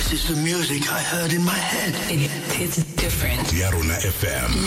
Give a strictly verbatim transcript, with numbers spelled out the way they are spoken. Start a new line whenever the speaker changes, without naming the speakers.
This is the music I heard in my head.
It, it's different.
Ya Rona F M.